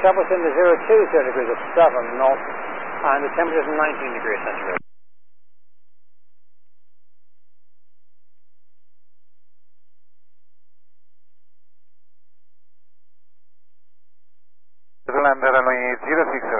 Shuttle's in the 020 degrees of 7 knots, and the temperature is 19 degrees centigrade. Lander runway 06